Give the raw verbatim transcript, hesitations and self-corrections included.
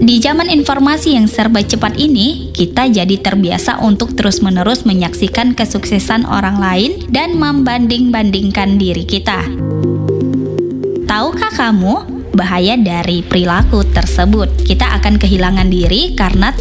Di zaman informasi yang serba cepat ini, kita jadi terbiasa untuk terus-menerus menyaksikan kesuksesan orang lain dan membanding-bandingkan diri kita. Tahukah kamu bahaya dari perilaku tersebut? Kita akan kehilangan diri karena